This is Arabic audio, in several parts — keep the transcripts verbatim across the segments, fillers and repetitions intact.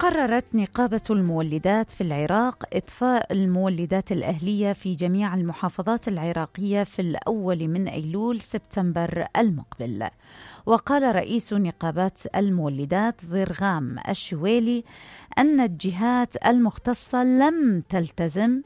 قررت نقابة المولدات في العراق إطفاء المولدات الأهلية في جميع المحافظات العراقية في الأول من أيلول سبتمبر المقبل. وقال رئيس نقابات المولدات ضرغام الشويلي أن الجهات المختصة لم تلتزم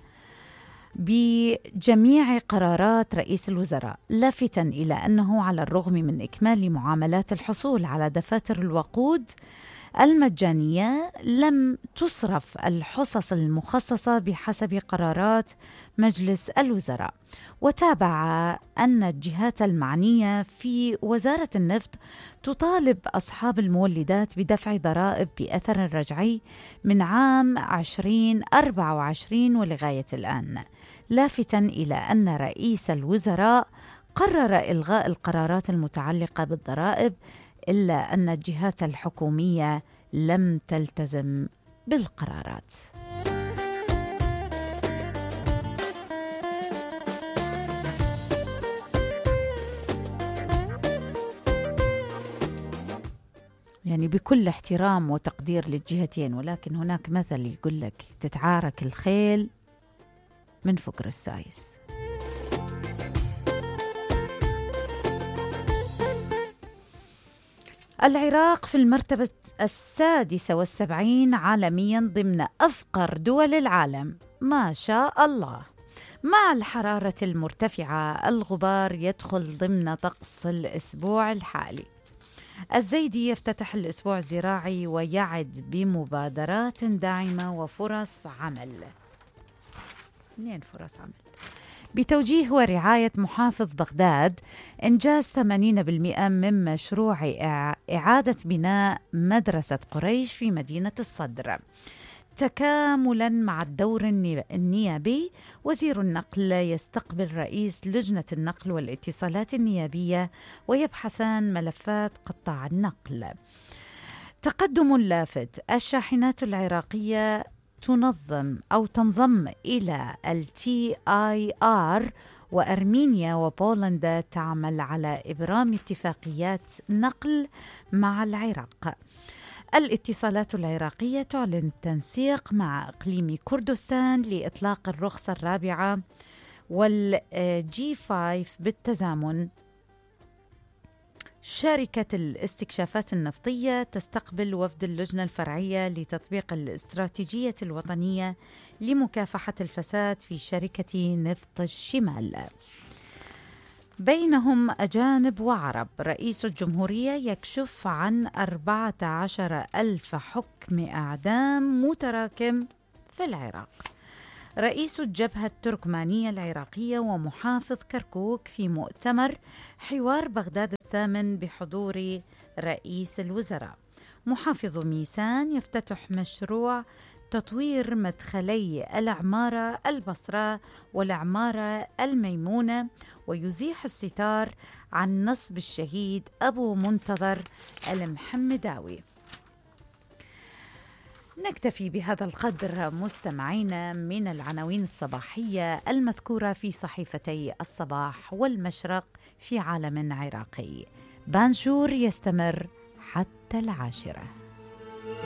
بجميع قرارات رئيس الوزراء، لافتا إلى أنه على الرغم من إكمال معاملات الحصول على دفاتر الوقود المجانية لم تصرف الحصص المخصصة بحسب قرارات مجلس الوزراء. وتابع أن الجهات المعنية في وزارة النفط تطالب أصحاب المولدات بدفع ضرائب بأثر رجعي من عام عشرين أربعة وعشرين ولغاية الآن، لافتا إلى أن رئيس الوزراء قرر إلغاء القرارات المتعلقة بالضرائب، إلا أن الجهات الحكومية لم تلتزم بالقرارات. يعني بكل احترام وتقدير للجهتين، ولكن هناك مثل يقول لك تتعارك الخيل من فقر السايس. العراق في المرتبة السادسة والسبعين عالميا ضمن أفقر دول العالم، ما شاء الله. مع الحرارة المرتفعة الغبار يدخل ضمن طقس الأسبوع الحالي. الزيدي يفتتح الأسبوع الزراعي ويعد بمبادرات داعمة وفرص عمل. منين فرص عمل؟ بتوجيه ورعاية محافظ بغداد إنجاز ثمانين بالمئة من مشروع إعادة بناء مدرسة قريش في مدينة الصدر. تكاملا مع الدور النيابي، وزير النقل يستقبل رئيس لجنة النقل والاتصالات النيابية ويبحثان ملفات قطاع النقل. تقدم لافت، الشاحنات العراقية تنظم أو تنضم إلى ال تي آي آر، وأرمينيا وبولندا تعمل على إبرام اتفاقيات نقل مع العراق. الاتصالات العراقية تعلن تنسيق مع إقليم كردستان لإطلاق الرخصة الرابعة والجي خمسة بالتزامن. شركة الاستكشافات النفطية تستقبل وفد اللجنة الفرعية لتطبيق الاستراتيجية الوطنية لمكافحة الفساد في شركة نفط الشمال، بينهم أجانب وعرب. رئيس الجمهورية يكشف عن أربعة عشر ألف حكم إعدام متراكم في العراق. رئيس الجبهة التركمانية العراقية ومحافظ كركوك في مؤتمر حوار بغداد الثامن بحضور رئيس الوزراء. محافظ ميسان يفتتح مشروع تطوير مدخلي العمارة البصراء والعمارة الميمونة ويزيح الستار عن نصب الشهيد أبو منتظر المحمداوي. نكتفي بهذا القدر مستمعينا من العناوين الصباحية المذكورة في صحيفتي الصباح والمشرق في عالم عراقي. بانجور يستمر حتى العاشرة.